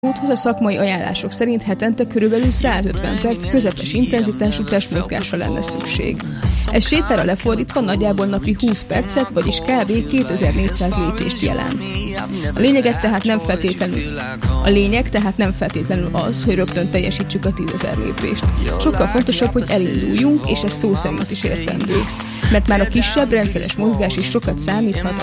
Úthoz a szakmai ajánlások szerint hetente körülbelül 150 perc közepes intenzitású testmozgásra lenne szükség. Ez sétára lefordítva nagyjából napi 20 percet, vagyis kb. 2400 lépést jelent. A lényeg tehát nem feltétlenül az, hogy rögtön teljesítsük a 10 000 lépést. Sokkal fontosabb, hogy elinduljunk, és ez szó szerint is értendő. Mert már a kisebb, rendszeres mozgás is sokat számíthat